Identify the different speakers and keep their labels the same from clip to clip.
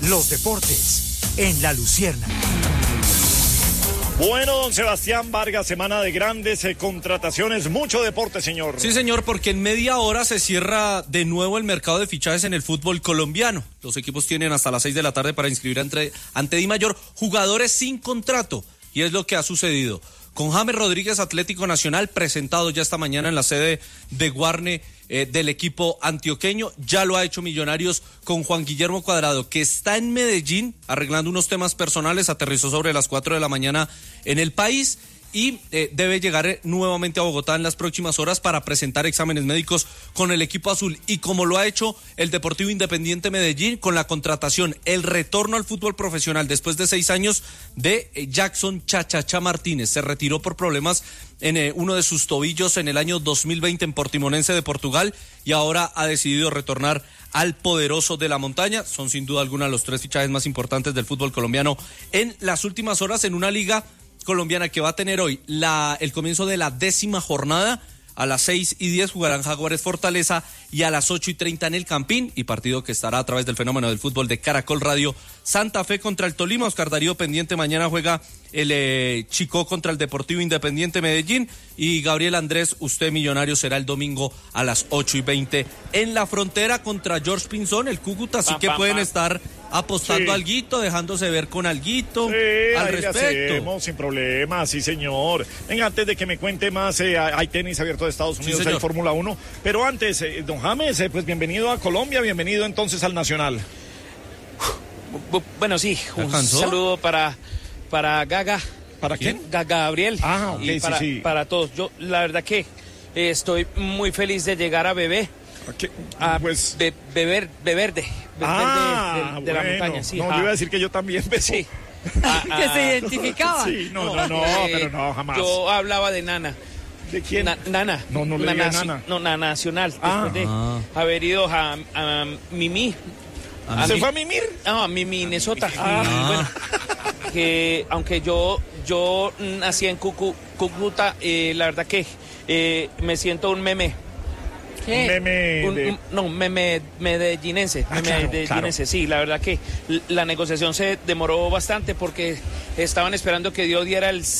Speaker 1: Los deportes en La Luciérnaga.
Speaker 2: Bueno, don Sebastián Vargas, semana de grandes contrataciones, mucho deporte, señor.
Speaker 3: Sí, señor, porque en media hora se cierra de nuevo el mercado de fichajes en el fútbol colombiano. Los equipos tienen hasta las 6 de la tarde para inscribir ante Dimayor jugadores sin contrato, y es lo que ha sucedido. Con James Rodríguez, Atlético Nacional, presentado ya esta mañana en la sede de Guarne del equipo antioqueño. Ya lo ha hecho Millonarios con Juan Guillermo Cuadrado, que está en Medellín arreglando unos temas personales, aterrizó sobre las 4 de la mañana en el país y debe llegar nuevamente a Bogotá en las próximas horas para presentar exámenes médicos con el equipo azul. Y como lo ha hecho el Deportivo Independiente Medellín con la contratación, el retorno al fútbol profesional después de 6 años de Jackson Chachacha Martínez. Se retiró por problemas en uno de sus tobillos en el año 2020 en Portimonense de Portugal y ahora ha decidido retornar al poderoso de la montaña. Son sin duda alguna los 3 fichajes más importantes del fútbol colombiano en las últimas horas en una liga colombiana que va a tener hoy el comienzo de la 10ª jornada. A las 6:10 jugarán Jaguares Fortaleza y a las 8:30 en el Campín, y partido que estará a través del fenómeno del fútbol de Caracol Radio. Santa Fe contra el Tolima, Oscar Darío pendiente, mañana juega el Chicó contra el Deportivo Independiente Medellín, y Gabriel Andrés, usted Millonario, será el domingo a las 8:20 en la Frontera contra George Pinzón, el Cúcuta, así que pueden estar apostando alguito, dejándose ver con alguito al respecto.
Speaker 2: Hacemos, sin problema, sí señor. Venga, antes de que me cuente más, hay tenis abierto de Estados Unidos, hay Fórmula 1, pero antes, don James, pues bienvenido a Colombia, bienvenido entonces al Nacional.
Speaker 4: Bueno, sí, un saludo para Gaga.
Speaker 2: ¿Para quién?
Speaker 4: Gabriel.
Speaker 2: Ah, ok,
Speaker 4: y para todos. Yo, la verdad que estoy muy feliz de llegar a Bebé.
Speaker 2: Pues
Speaker 4: Beverde de la montaña. Sí,
Speaker 2: no, yo iba a decir que yo también
Speaker 4: sí.
Speaker 5: Que se identificaba.
Speaker 2: Sí, no, pero no, jamás.
Speaker 4: Yo hablaba de Nana.
Speaker 2: ¿De quién?
Speaker 4: Nana.
Speaker 2: No le diga Nana.
Speaker 4: No, Nana Nacional. Después de haber ido a Mimi.
Speaker 2: ¿Se fue a mimir?
Speaker 4: No, a Minnesota. Bueno, que aunque yo nací en Cúcuta, la verdad que me siento un meme.
Speaker 5: ¿Qué?
Speaker 4: Un meme medellinense. Claro. Sí, la verdad que la negociación se demoró bastante porque estaban esperando que Dios diera el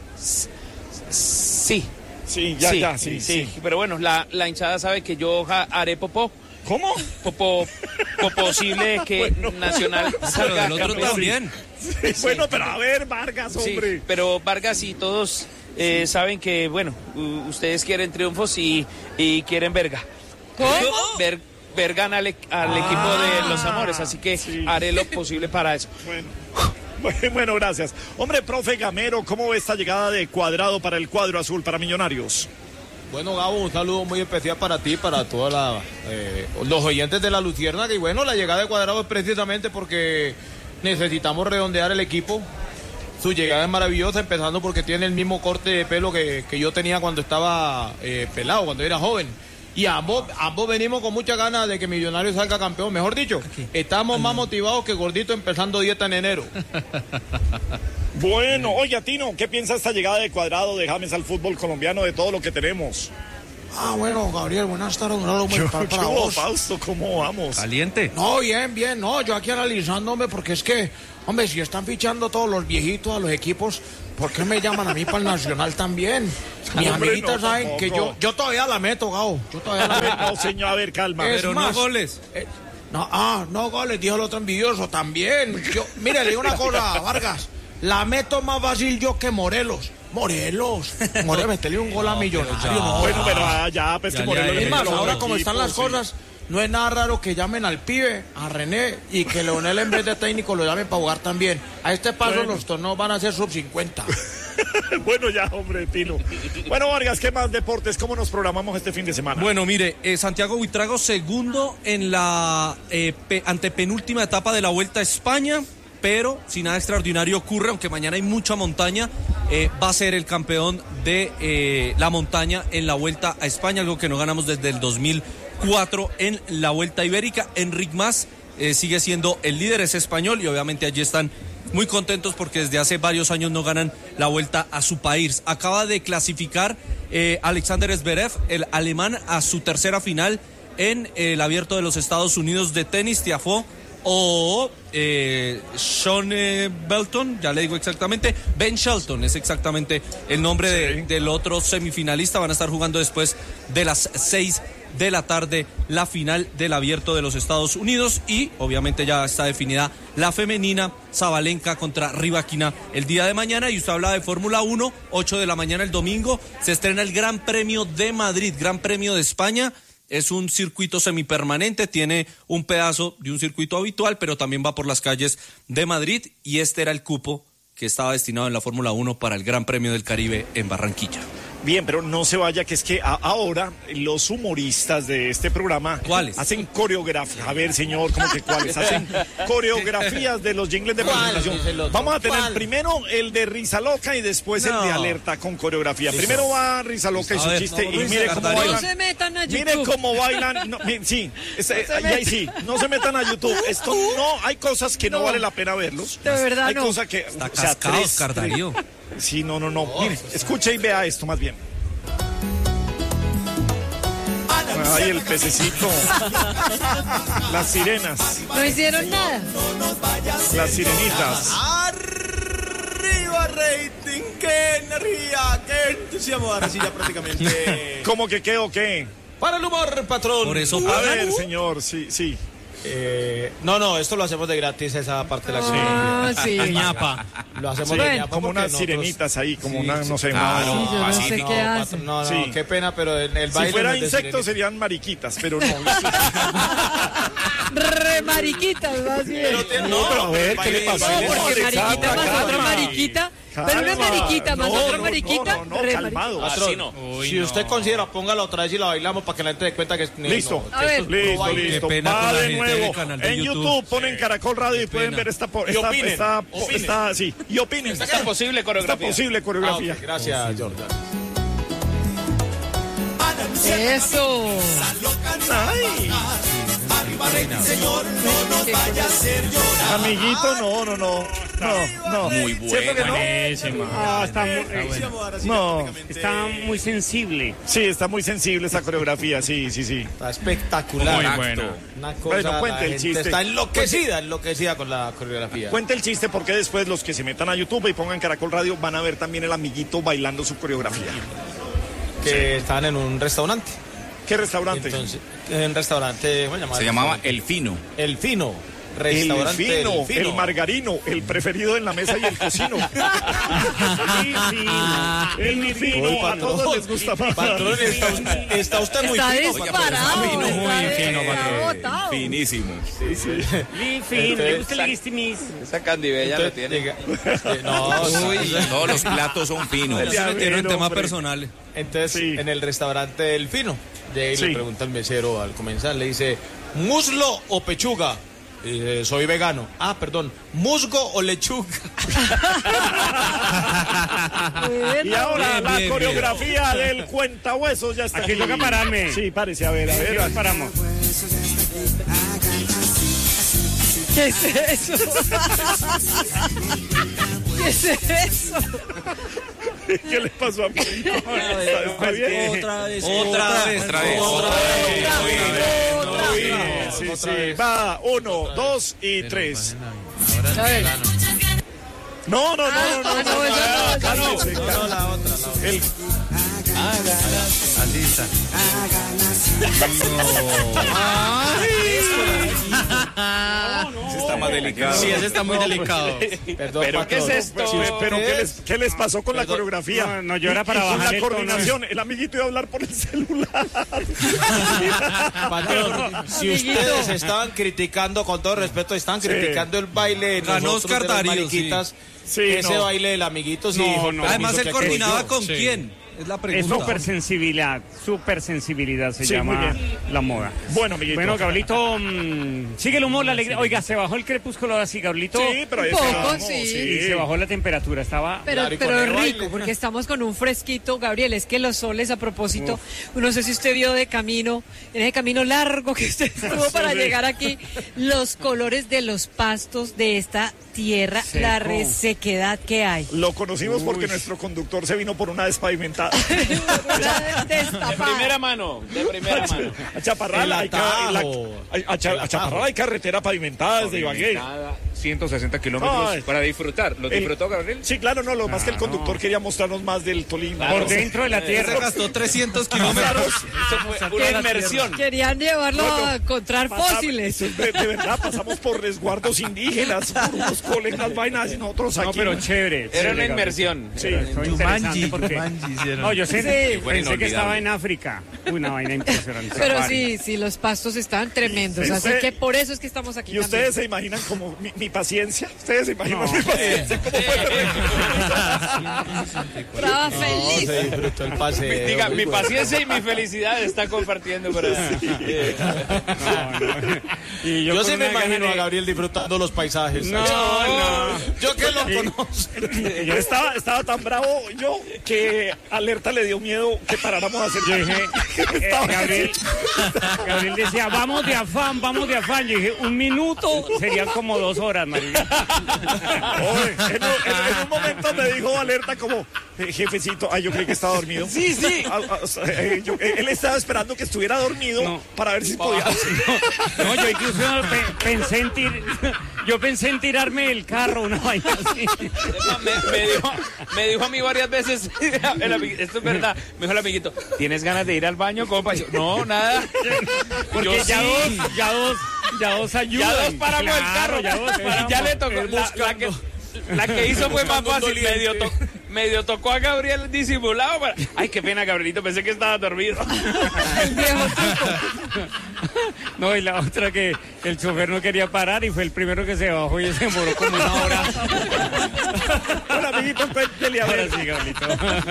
Speaker 4: sí.
Speaker 2: Sí.
Speaker 4: Pero bueno, la hinchada sabe que yo haré popó.
Speaker 2: ¿Cómo?
Speaker 4: Popó posible que Nacional salga
Speaker 3: del otro también.
Speaker 2: Sí. Bueno, pero a ver, Vargas, hombre.
Speaker 4: Sí, pero Vargas y todos saben que, bueno, ustedes quieren triunfos y quieren verga.
Speaker 5: ¿Cómo?
Speaker 4: Vergan al equipo de los amores, así que haré lo posible para eso.
Speaker 2: Bueno, gracias. Hombre, profe Gamero, ¿cómo ve esta llegada de Cuadrado para el cuadro azul, para Millonarios?
Speaker 6: Bueno, Gabo, un saludo muy especial para ti, para todos los oyentes de La Luciérnaga. Y bueno, la llegada de Cuadrado es precisamente porque necesitamos redondear el equipo. Su llegada es maravillosa, empezando porque tiene el mismo corte de pelo que yo tenía cuando estaba pelado, cuando era joven. Y ambos venimos con muchas ganas de que Millonarios salga campeón. Mejor dicho, estamos más motivados que Gordito empezando dieta en enero.
Speaker 2: Bueno, oiga, Tino, ¿qué piensa esta llegada de Cuadrado, de James al fútbol colombiano, de todo lo que tenemos?
Speaker 7: Bueno, Gabriel, buenas tardes, un saludo muy para vos.
Speaker 2: Fausto, ¿cómo vamos?
Speaker 3: Caliente.
Speaker 7: No, bien, no, yo aquí analizándome, porque es que, hombre, si están fichando todos los viejitos a los equipos, ¿por qué me llaman a mí para el Nacional también? Mis amiguitas saben que yo todavía la meto, Gabo, yo todavía la meto.
Speaker 2: No, señor, a ver, calma.
Speaker 3: Pero no goles.
Speaker 7: No goles, dijo el otro envidioso, también. Mire, le digo una cosa, Vargas, la meto más fácil yo que Morelos, meterle un gol a Millonarios.
Speaker 2: Bueno, pero ya, pues que Morelos...
Speaker 7: Es más, ahora como están las cosas, no es nada raro que llamen al pibe, a René, y que Leonel en vez de técnico lo llamen para jugar también. A este paso los torneos van a ser sub 50.
Speaker 2: Bueno, ya, hombre, Tino. Bueno, Vargas, ¿qué más deportes? ¿Cómo nos programamos este fin de semana?
Speaker 3: Bueno, mire, Santiago Buitrago segundo en la antepenúltima etapa de la Vuelta a España, pero si nada extraordinario ocurre, aunque mañana hay mucha montaña, va a ser el campeón de la montaña en la Vuelta a España, algo que no ganamos desde el 2004 en la Vuelta Ibérica. Enric Mas sigue siendo el líder, es español, y obviamente allí están muy contentos porque desde hace varios años no ganan la Vuelta a su país. Acaba de clasificar Alexander Zverev, el alemán, a su tercera final en el Abierto de los Estados Unidos de tenis. Tiafoe o Sean Belton, ya le digo exactamente, Ben Shelton es exactamente el nombre del otro semifinalista. Van a estar jugando después de las 6 de la tarde la final del Abierto de los Estados Unidos, y obviamente ya está definida la femenina, Sabalenka contra Rybakina el día de mañana. Y usted habla de Fórmula 1, 8 de la mañana el domingo se estrena el Gran Premio de Madrid, Gran Premio de España. Es un circuito semipermanente, tiene un pedazo de un circuito habitual, pero también va por las calles de Madrid, y este era el cupo que estaba destinado en la Fórmula 1 para el Gran Premio del Caribe en Barranquilla.
Speaker 2: Bien, pero no se vaya, que es que ahora los humoristas de este programa...
Speaker 3: ¿Cuáles?
Speaker 2: Hacen coreografías. A ver, señor, ¿cómo que cuáles? Hacen coreografías de los jingles de presentación. Vamos a tener primero el de Risa Loca y después el de Alerta con coreografía. Listo. Primero va Risa Loca y su chiste, y mire cómo bailan.
Speaker 5: No se metan a YouTube.
Speaker 2: Mire cómo bailan. No, sí, ahí sí, no se metan a YouTube. Esto no, hay cosas que no vale la pena verlos.
Speaker 5: De verdad
Speaker 2: hay
Speaker 5: no.
Speaker 2: cosas que...
Speaker 3: Está cascado, Oscar Darío.
Speaker 2: Sí, no. Mire, escuche y vea esto más bien. Ay, el pececito. Las sirenas.
Speaker 5: No hicieron nada.
Speaker 2: Las sirenitas.
Speaker 6: ¡Arriba, rating! ¡Qué energía! ¡Qué entusiasmo! Ahora sí, ya prácticamente.
Speaker 2: ¿Cómo que qué o qué?
Speaker 6: Para el humor, patrón.
Speaker 3: Por eso,
Speaker 2: A ver, señor, sí.
Speaker 6: No, esto lo hacemos de gratis, esa parte de la acción.
Speaker 5: Sí.
Speaker 3: ñapa.
Speaker 6: Lo hacemos
Speaker 2: Sí,
Speaker 6: de ñapa
Speaker 2: como
Speaker 6: porque
Speaker 2: unas
Speaker 6: nosotros-
Speaker 2: sirenitas ahí, como
Speaker 6: Sí,
Speaker 2: una,
Speaker 6: sí,
Speaker 2: no sé,
Speaker 6: claro,
Speaker 5: Sí, yo no sé qué hacen.
Speaker 6: patrón, no,
Speaker 2: Sí.
Speaker 6: qué pena, pero el baile.
Speaker 2: si fuera
Speaker 6: no es de
Speaker 2: insectos
Speaker 6: sirenita.
Speaker 2: serían mariquitas, pero no.
Speaker 5: Re mariquitas, más bien.
Speaker 6: No,
Speaker 2: pero a ver, ¿qué le pasó?
Speaker 5: No, porque mariquita más otra
Speaker 2: Calma.
Speaker 5: mariquita. Pero una
Speaker 2: Calma.
Speaker 5: mariquita más otra mariquita.
Speaker 2: No,
Speaker 5: re
Speaker 2: calmado.
Speaker 6: Patrón, si usted considera, póngala otra vez y la bailamos para que la gente dé cuenta que es...
Speaker 2: Listo,
Speaker 5: A ver.
Speaker 2: listo.
Speaker 3: Qué pena
Speaker 2: Va
Speaker 3: con la
Speaker 2: de
Speaker 3: gente
Speaker 2: nuevo.
Speaker 3: del canal de
Speaker 2: En YouTube ponen Caracol Radio y pueden ver esta
Speaker 6: Y opinen.
Speaker 2: sí, y opinen.
Speaker 4: Está posible coreografía.
Speaker 2: Está posible coreografía.
Speaker 6: Gracias, Jordan.
Speaker 5: Eso.
Speaker 2: Ay, amiguito, no.
Speaker 8: Muy
Speaker 2: ¿Cierto que no?
Speaker 8: buenísimo. Está muy sensible.
Speaker 2: Sí, está muy sensible esa coreografía, sí.
Speaker 6: Está espectacular.
Speaker 8: Muy bueno.
Speaker 6: Una cosa,
Speaker 2: Bueno, cuente
Speaker 6: la
Speaker 2: el
Speaker 6: gente
Speaker 2: chiste.
Speaker 6: está enloquecida con la coreografía.
Speaker 2: Cuente el chiste, porque después los que se metan a YouTube y pongan Caracol Radio van a ver también el amiguito bailando su coreografía.
Speaker 6: Que estaban en un restaurante.
Speaker 2: ¿Qué restaurante?
Speaker 6: Entonces, en un restaurante, ¿cómo se llamaba?
Speaker 8: Se llamaba El Fino.
Speaker 6: El Fino.
Speaker 2: El
Speaker 6: Restaurante
Speaker 2: fino, el margarino, el preferido en la mesa y el cocino. El fino, a todos les gusta más.
Speaker 6: Patrón, está usted muy
Speaker 5: Está
Speaker 6: fino.
Speaker 5: disparado.
Speaker 8: Muy fino,
Speaker 5: está
Speaker 8: patrón.
Speaker 5: botado.
Speaker 8: Finísimo.
Speaker 6: Entonces-
Speaker 8: ¿Le gusta el guistimis?
Speaker 4: Esa candibella lo tiene.
Speaker 8: Todos los platos son finos.
Speaker 3: Ya se metieron en temas
Speaker 2: hombre.
Speaker 3: personales.
Speaker 6: Entonces,
Speaker 2: Sí.
Speaker 6: en el restaurante El Fino, de ahí
Speaker 2: Sí.
Speaker 6: le pregunta al mesero al comenzar, le dice, ¿muslo o pechuga? Y dice, soy vegano. Ah, perdón, ¿musgo o lechuga?
Speaker 2: Y ahora
Speaker 3: Bien,
Speaker 2: la
Speaker 3: bien,
Speaker 2: coreografía del cuentahuesos ya está
Speaker 8: Aquí toca pararme.
Speaker 2: Sí, párese, a ver.
Speaker 8: Aquí nos paramos.
Speaker 5: ¿Qué es eso? ¿Qué es eso?
Speaker 2: ¿Qué le pasó a mí? ¿Está bien?
Speaker 3: Otra vez.
Speaker 2: Sí. Va, 1, 2 y 3.
Speaker 5: A ver.
Speaker 2: No,
Speaker 5: no, esa no.
Speaker 2: Cálmese,
Speaker 6: No, la otra.
Speaker 2: El-
Speaker 3: Así está.
Speaker 8: Ese está más delicado.
Speaker 3: Sí, ese está muy delicado.
Speaker 6: Perdón,
Speaker 4: ¿Pero qué es
Speaker 6: patrón.
Speaker 4: esto?
Speaker 2: Pero ¿qué les pasó con la coreografía?
Speaker 8: No, yo era para
Speaker 2: Y con
Speaker 8: bajar
Speaker 2: la
Speaker 8: el tono.
Speaker 2: coordinación. El amiguito iba a hablar por el celular.
Speaker 6: Patrón, si
Speaker 5: Amiguito.
Speaker 6: ustedes estaban criticando, con todo respeto, estaban
Speaker 2: Sí.
Speaker 6: criticando el baile de
Speaker 3: Ganó
Speaker 6: nosotros
Speaker 3: Oscar
Speaker 6: de las
Speaker 3: Darío,
Speaker 6: mariquitas,
Speaker 2: sí.
Speaker 6: ese
Speaker 2: No.
Speaker 6: baile del amiguito, sí.
Speaker 8: No,
Speaker 6: dijo,
Speaker 8: no.
Speaker 3: Además,
Speaker 6: permiso,
Speaker 3: él
Speaker 6: que aquí
Speaker 3: coordinaba
Speaker 6: yo.
Speaker 3: con
Speaker 8: Sí.
Speaker 3: quién. Es la
Speaker 8: Es
Speaker 3: pregunta.
Speaker 8: supersensibilidad se
Speaker 2: Sí, muy
Speaker 8: llama
Speaker 2: bien.
Speaker 8: la moda.
Speaker 2: Bueno, amiguito.
Speaker 8: Bueno, Gablito, sigue el humor, la alegría. Oiga, se bajó el crepúsculo así, Gablito.
Speaker 2: Sí, pero
Speaker 5: Un
Speaker 2: eso
Speaker 5: poco,
Speaker 2: vamos,
Speaker 5: sí.
Speaker 8: Y se bajó la temperatura, estaba...
Speaker 5: Pero
Speaker 6: Claro, y con
Speaker 5: es
Speaker 6: el
Speaker 5: rico,
Speaker 6: baile.
Speaker 5: porque estamos con un fresquito, Gabriel. Es que los soles, a propósito, no sé si usted vio de camino, en ese camino largo que usted estuvo para llegar aquí, los colores de los pastos de esta tierra,
Speaker 8: Seco.
Speaker 5: la resequedad que hay.
Speaker 2: Lo conocimos porque nuestro conductor se vino por una despavimentada está.
Speaker 4: De primera mano.
Speaker 2: A Chaparral a Chaparral hay carretera pavimentada desde Ibagué.
Speaker 9: 160 kilómetros
Speaker 2: Ay.
Speaker 9: para disfrutar. ¿Lo disfrutó, Gabriel?
Speaker 2: Sí, claro, no, lo más que el conductor quería mostrarnos más del Tolima.
Speaker 8: Por dentro de la
Speaker 3: Se
Speaker 8: tierra.
Speaker 3: gastó 300 kilómetros.
Speaker 4: Eso fue una inmersión.
Speaker 5: Querían llevarlo a encontrar fósiles.
Speaker 2: De verdad, pasamos por resguardos indígenas, por unos colegas vainas y nosotros aquí.
Speaker 8: No, pero chévere.
Speaker 4: Era una
Speaker 8: chévere,
Speaker 4: inmersión.
Speaker 2: Sí.
Speaker 8: Fue interesante porque... No, yo sé, pensé que estaba en África. Una vaina impresionante.
Speaker 5: Pero
Speaker 8: Safari.
Speaker 5: sí, los pastos estaban tremendos.
Speaker 2: Sí,
Speaker 5: Así
Speaker 2: usted-
Speaker 5: que por eso es que estamos aquí.
Speaker 2: ¿Y ustedes se imaginan como mi paciencia? ¿Ustedes se imaginan mi paciencia? ¿Cómo fue?
Speaker 5: Estaba
Speaker 6: No,
Speaker 5: feliz.
Speaker 6: se disfrutó el paseo.
Speaker 4: Diga, mi paciencia y mi felicidad está compartiendo. Pero,
Speaker 8: Y
Speaker 6: Yo
Speaker 8: con
Speaker 6: sí me
Speaker 8: una gana
Speaker 6: imagino
Speaker 8: de-
Speaker 6: a Gabriel disfrutando los paisajes.
Speaker 8: No.
Speaker 6: Yo que lo conozco.
Speaker 2: Yo estaba tan bravo yo que Alerta le dio miedo que paráramos a hacer.
Speaker 8: Yo dije, Gabriel decía, vamos de afán. Yo dije, 1 minuto serían como 2 horas, marica.
Speaker 2: Oye, en un momento me dijo Alerta como, jefecito, yo creí que estaba dormido.
Speaker 8: Sí.
Speaker 2: Él estaba esperando que estuviera dormido
Speaker 8: No.
Speaker 2: para ver si podía.
Speaker 8: No, yo incluso pensé en tirarme del carro, una vaina así.
Speaker 4: me dijo a mí varias veces, esto es verdad, me dijo el amiguito, ¿tienes ganas de ir al baño, compa? Yo, no, nada.
Speaker 8: Porque
Speaker 4: Yo
Speaker 8: ya
Speaker 4: sí.
Speaker 8: dos ayudan.
Speaker 4: Ya 2 paramos el carro.
Speaker 8: Ya 2 paramos.
Speaker 4: Ya le tocó. La que hizo fue más fácil. Medio tocó a Gabriel disimulado. Ay, qué pena, Gabrielito. Pensé que estaba dormido.
Speaker 5: El viejo tipo.
Speaker 8: No, y la otra que el chofer no quería parar y fue el primero que se bajó y se demoró como 1 hora.
Speaker 2: Hola, amiguito, cuéntele a
Speaker 8: Ahora
Speaker 2: ver.
Speaker 8: sí, Gablito.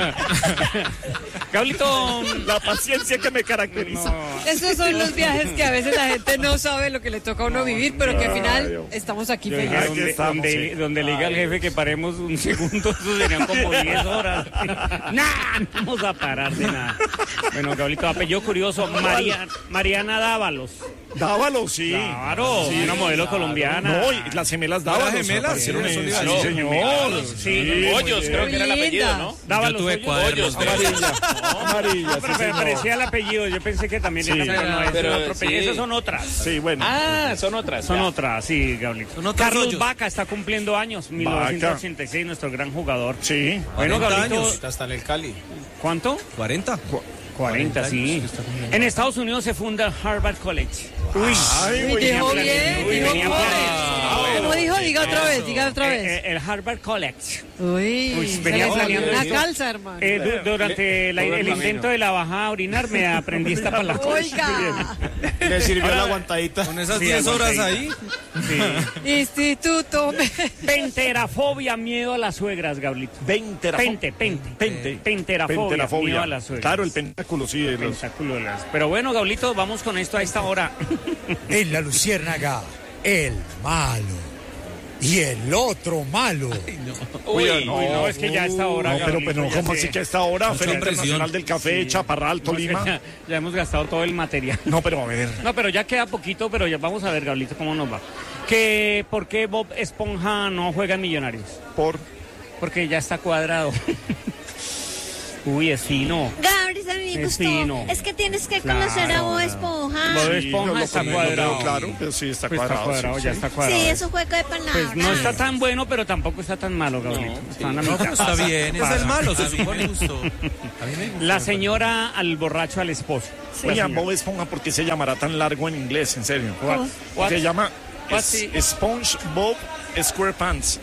Speaker 8: Gablito.
Speaker 2: La paciencia que me caracteriza.
Speaker 5: Esos son los viajes que a veces la gente no sabe lo que le toca a uno vivir, pero que al final estamos aquí
Speaker 8: Yo dije,
Speaker 5: felices.
Speaker 2: estamos,
Speaker 8: donde le diga al jefe que paremos 1 segundo, eso serían como 10 horas. Nah, no vamos a parar de nada. Bueno, Gablito, apellido curioso, Mariana Dávalos.
Speaker 2: Dávalos, sí.
Speaker 8: Claro, una modelo colombiana.
Speaker 2: No, y las gemelas Dávalos.
Speaker 3: ¿Las gemelas?
Speaker 2: aparecieron
Speaker 3: Sí,
Speaker 2: en-
Speaker 3: eso
Speaker 2: sí,
Speaker 3: le iba a
Speaker 2: señor.
Speaker 8: Sí,
Speaker 4: Hoyos, creo que era el apellido, ¿no?
Speaker 8: Dávalos.
Speaker 3: Yo tuve
Speaker 8: Hoyos.
Speaker 3: cuadernos.
Speaker 2: Amarilla,
Speaker 8: No,
Speaker 2: sí,
Speaker 8: pero me
Speaker 2: señor.
Speaker 8: parecía el apellido. Yo pensé que también
Speaker 2: Sí.
Speaker 8: era, pero no, ese
Speaker 4: Pero
Speaker 8: es otro apellido.
Speaker 4: sí.
Speaker 8: Esas son otras.
Speaker 2: Sí, bueno.
Speaker 4: Ah, son otras.
Speaker 8: Son
Speaker 4: ya.
Speaker 8: otras, sí, Gablito.
Speaker 3: Son otros
Speaker 8: Carlos
Speaker 3: rollos.
Speaker 8: Vaca está cumpliendo años, 1986, nuestro gran jugador.
Speaker 2: Sí.
Speaker 8: Bueno,
Speaker 3: 40
Speaker 8: Gablito,
Speaker 3: años.
Speaker 6: Está en el Cali.
Speaker 8: ¿cuánto?
Speaker 3: 40.
Speaker 8: 40, sí. En Estados Unidos se funda el Harvard College. Uy,
Speaker 2: Ay,
Speaker 5: Uy,
Speaker 2: güey,
Speaker 5: dijo
Speaker 2: venía
Speaker 5: bien,
Speaker 8: Uy,
Speaker 5: dijo
Speaker 8: venía
Speaker 5: bien. ¿Cómo dijo? Diga otra vez.
Speaker 8: el Harvard College.
Speaker 5: Uy, se
Speaker 8: venía
Speaker 5: le salió
Speaker 8: planeando
Speaker 5: una
Speaker 8: esto.
Speaker 5: calza, hermano.
Speaker 8: Durante el intento de la bajada a orinar me aprendí esta palabra.
Speaker 5: Oiga,
Speaker 6: Le sirvió la aguantadita.
Speaker 3: Con esas
Speaker 8: Sí,
Speaker 3: 10 horas
Speaker 8: aguantadita.
Speaker 3: ahí.
Speaker 5: Instituto.
Speaker 8: Penterafobia, miedo a las suegras, Gablito. Penterafobia, miedo a las suegras.
Speaker 2: Claro, el pentáculo, sí. de los-
Speaker 8: Pentáculo de las- Pero bueno, Gablito, vamos con esto a esta hora.
Speaker 1: En la Luciérnaga, el malo. Y el otro malo.
Speaker 4: Uy,
Speaker 8: no, es que ya a esta hora.
Speaker 2: No, pero
Speaker 8: Gablito, ya
Speaker 2: ¿cómo
Speaker 8: se-
Speaker 2: así que a esta hora? Feria
Speaker 3: presión.
Speaker 2: Internacional del Café, Chaparral, Tolima.
Speaker 8: Ya hemos gastado todo el material.
Speaker 2: No, pero a ver.
Speaker 8: No, pero ya queda poquito, pero ya vamos a ver, Gablito, cómo nos va. ¿Por qué Bob Esponja no juega en Millonarios? Porque ya está cuadrado. Uy, es fino.
Speaker 10: Gabriel, a mí me
Speaker 8: Es
Speaker 10: gustó.
Speaker 8: fino.
Speaker 10: Es que tienes que conocer a Bob Esponja.
Speaker 8: Bob
Speaker 2: Sí,
Speaker 8: Esponja
Speaker 2: no lo
Speaker 8: está
Speaker 2: conozco,
Speaker 8: cuadrado.
Speaker 2: Claro, pero sí está
Speaker 8: Pues
Speaker 2: cuadrado. sí,
Speaker 8: ya
Speaker 2: sí.
Speaker 8: está cuadrado.
Speaker 10: Sí, es un juego de palabras.
Speaker 8: Pues no está tan bueno, pero tampoco está tan malo, Gabrielito. Está en la
Speaker 3: No,
Speaker 8: mitad.
Speaker 3: pero está bien. Es el malo, se
Speaker 8: A mí
Speaker 3: supone.
Speaker 8: me gustó.
Speaker 3: A mí me gustó.
Speaker 8: La señora al borracho al esposo.
Speaker 2: Oiga, Bob Esponja, ¿por qué se llamará tan largo en inglés? En serio.
Speaker 8: What?
Speaker 2: Se llama
Speaker 8: What the-
Speaker 2: SpongeBob SquarePants.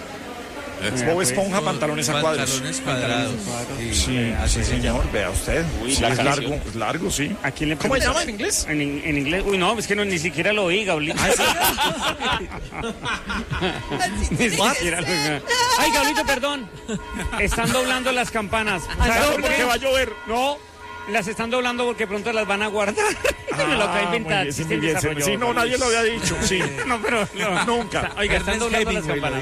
Speaker 2: Bob Esponja, pantalones a cuadros.
Speaker 3: Pantalones cuadrados.
Speaker 2: Sí, así señor, vea usted.
Speaker 4: Uy,
Speaker 2: Sí,
Speaker 4: la
Speaker 2: es
Speaker 4: canción.
Speaker 2: largo, es largo, sí.
Speaker 8: ¿A quién le
Speaker 2: ¿Cómo se
Speaker 8: preguntas?
Speaker 2: llama en inglés?
Speaker 8: En inglés. Uy, no, es que ni siquiera lo oí, Gabrielito. Ni siquiera lo oí. Ay, Gabrielito, perdón. Están doblando las campanas. ¿Sabes por
Speaker 2: Porque
Speaker 8: qué?
Speaker 2: va a llover.
Speaker 8: No, las están doblando porque pronto las van a guardar. Me lo acaba de inventar.
Speaker 2: muy bien, sí,
Speaker 8: Existe
Speaker 2: muy
Speaker 8: el
Speaker 2: bien.
Speaker 8: desarrollo,
Speaker 2: Sí, no, nadie lo había dicho, sí.
Speaker 8: No, pero no.
Speaker 2: Nunca.
Speaker 8: Oiga, están
Speaker 3: Ernest
Speaker 8: doblando las
Speaker 3: Hemingway lo
Speaker 8: campanas.